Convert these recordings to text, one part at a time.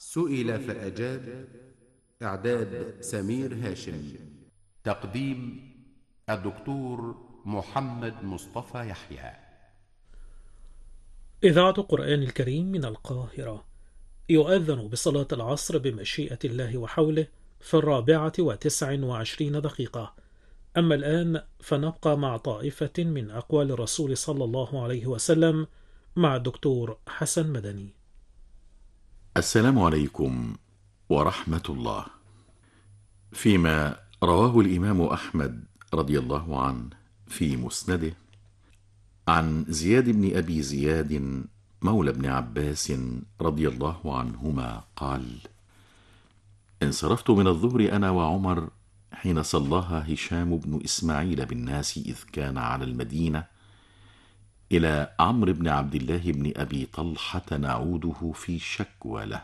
سئل فأجاب. إعداد سمير هاشم. تقديم الدكتور محمد مصطفى يحيى. إذاعة قرآن الكريم من القاهرة. يؤذن بصلاة العصر بمشيئة الله وحوله في 24:29. أما الآن فنبقى مع طائفة من أقوال الرسول صلى الله عليه وسلم مع الدكتور حسن مدني. السلام عليكم ورحمة الله. فيما رواه الإمام أحمد رضي الله عنه في مسنده عن زياد بن أبي زياد مولى ابن عباس رضي الله عنهما قال: انصرفت من الظهر أنا وعمر حين صلاها هشام بن إسماعيل بالناس إذ كان على المدينة إلى عمرو بن عبد الله بن أبي طلحة نعوده في شكوى له.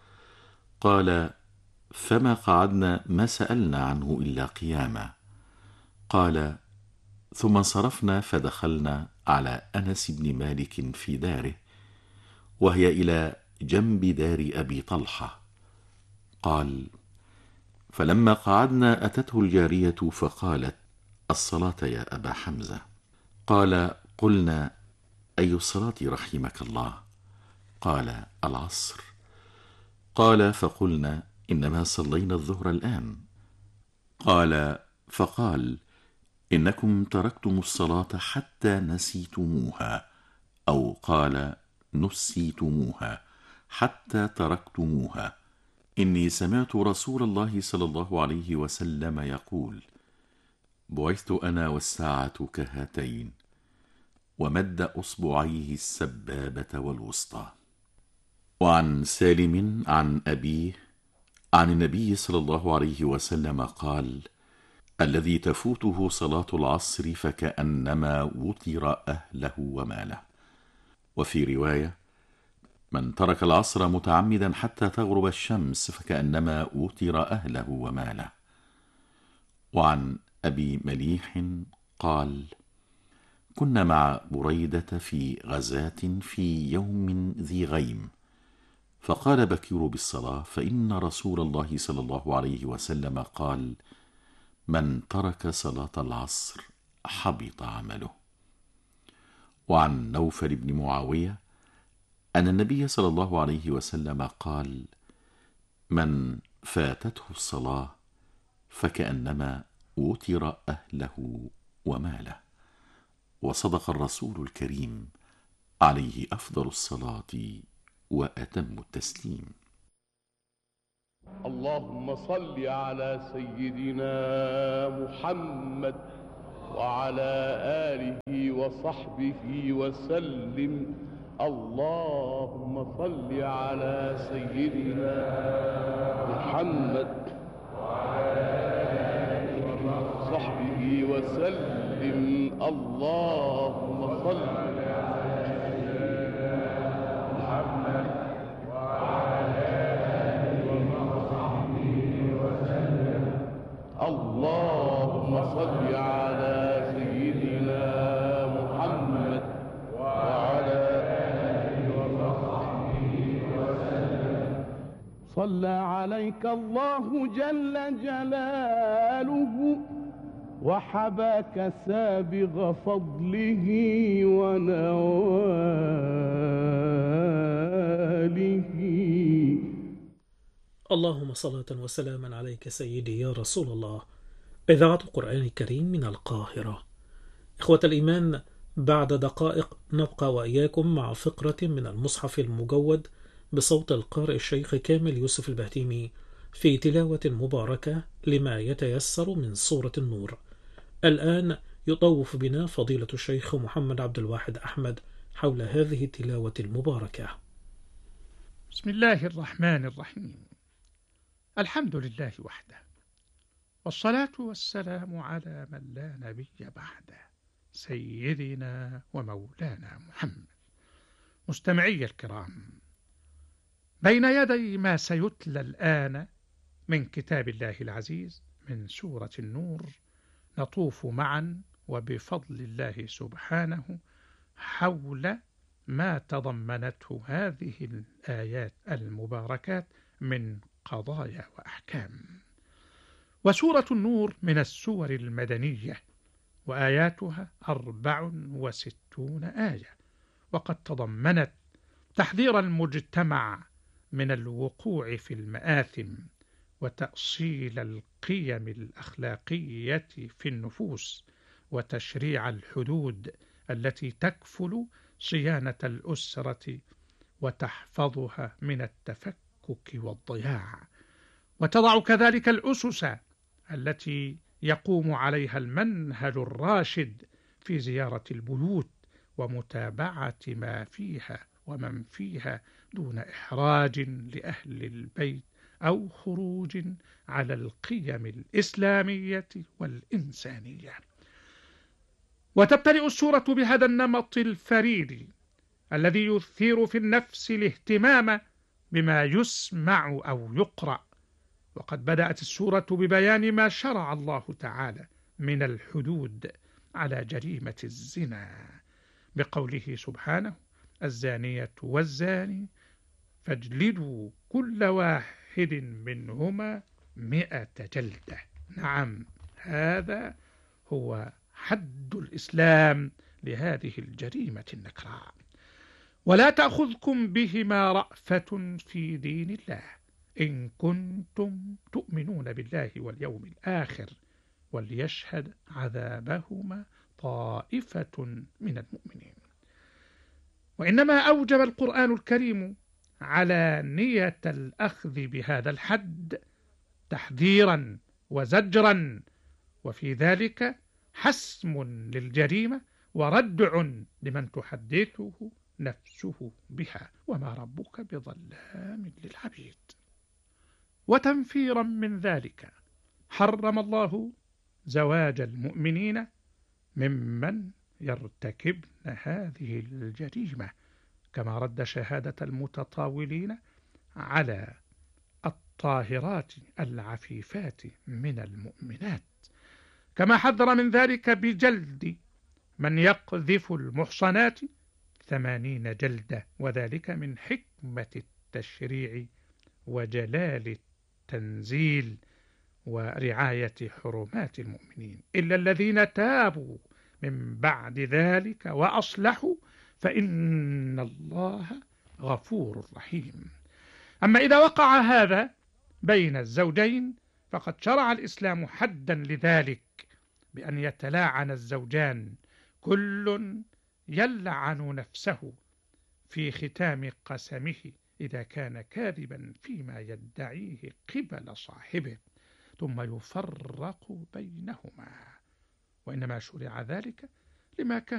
قال: فما قعدنا ما سألنا عنه إلا قياما. قال: ثم انصرفنا فدخلنا على أنس بن مالك في داره، وهي إلى جنب دار أبي طلحة. قال: فلما قعدنا أتته الجارية فقالت: الصلاة يا أبا حمزة. قال: قلنا: أي الصلاة رحمك الله؟ قال: العصر. قال: فقلنا: إنما صلينا الظهر الآن. قال: فقال: إنكم تركتم الصلاة حتى نسيتموها، أو قال: نسيتموها حتى تركتموها. إني سمعت رسول الله صلى الله عليه وسلم يقول: بعثت أنا والساعة كهاتين، ومد أصبعيه السبابة والوسطى. وعن سالم عن أبيه عن النبي صلى الله عليه وسلم قال: الذي تفوته صلاة العصر فكأنما وطر أهله وماله. وفي رواية: من ترك العصر متعمدا حتى تغرب الشمس فكأنما وطر أهله وماله. وعن أبي مليح قال: كنا مع بريدة في غزاة في يوم ذي غيم، فقال بكير بالصلاة، فإن رسول الله صلى الله عليه وسلم قال: من ترك صلاة العصر حبط عمله. وعن نوفل بن معاوية أن النبي صلى الله عليه وسلم قال: من فاتته الصلاة فكأنما وتر أهله وماله. وصدق الرسول الكريم عليه أفضل الصلاة وأتم التسليم. اللهم صل على سيدنا محمد وعلى آله وصحبه وسلم. اللهم صل على سيدنا محمد وعلى آله وصحبه وسلم. اللهم صل على سيدنا محمد وعلى آله وصحبه وسلم. اللهم صل على سيدنا محمد وعلى آله وصحبه وسلم. صلى عليك الله جل جلاله وحباك سابغ فضله ونواله. اللهم صلاة وسلاما عليك سيدي يا رسول الله. إذاعة قرآن الكريم من القاهرة. إخوة الإيمان، بعد دقائق نبقى وإياكم مع فقرة من المصحف المجود بصوت القارئ الشيخ كامل يوسف البهتيمي في تلاوة مباركة لما يتيسر من سورة النور. الآن يطوف بنا فضيلة الشيخ محمد عبد الواحد أحمد حول هذه التلاوة المباركة. بسم الله الرحمن الرحيم. الحمد لله وحده، والصلاة والسلام على من لا نبي بعده، سيدنا ومولانا محمد. مستمعي الكرام، بين يدي ما سيتلى الآن من كتاب الله العزيز من سورة النور نطوف معا وبفضل الله سبحانه حول ما تضمنته هذه الآيات المباركات من قضايا وأحكام. وسورة النور من السور المدنية، وآياتها 64 آية، وقد تضمنت تحذير المجتمع من الوقوع في المآثم، وتأصيل القيم الأخلاقية في النفوس، وتشريع الحدود التي تكفل صيانة الأسرة وتحفظها من التفكك والضياع، وتضع كذلك الأسس التي يقوم عليها المنهج الراشد في زيارة البيوت ومتابعة ما فيها ومن فيها دون إحراج لأهل البيت أو خروج على القيم الإسلامية والإنسانية. وتبتدئ السورة بهذا النمط الفريد الذي يثير في النفس الاهتمام بما يسمع أو يقرأ. وقد بدأت السورة ببيان ما شرع الله تعالى من الحدود على جريمة الزنا، بقوله سبحانه: الزانية والزاني فاجلدوا كل واحد منهما 100 جلدة. نعم، هذا هو حد الإسلام لهذه الجريمة النكراء. ولا تأخذكم بهما رأفة في دين الله إن كنتم تؤمنون بالله واليوم الآخر وليشهد عذابهما طائفة من المؤمنين. وإنما أوجب القرآن الكريم على نية الأخذ بهذا الحد تحذيرا وزجرا، وفي ذلك حسم للجريمة وردع لمن تحدثه نفسه بها، وما ربك بظلام للعبيد. وتنفيرا من ذلك حرم الله زواج المؤمنين ممن يرتكبن هذه الجريمة، كما رد شهادة المتطاولين على الطاهرات العفيفات من المؤمنات، كما حذر من ذلك بجلد من يقذف المحصنات 80 جلدة، وذلك من حكمة التشريع وجلال التنزيل ورعاية حرمات المؤمنين، إلا الذين تابوا من بعد ذلك وأصلحوا فإن الله غفور رحيم. أما إذا وقع هذا بين الزوجين فقد شرع الإسلام حدا لذلك، بأن يتلاعن الزوجان، كل يلعن نفسه في ختام قسمه إذا كان كاذبا فيما يدعيه قبل صاحبه، ثم يفرق بينهما. وإنما شرع ذلك لما كان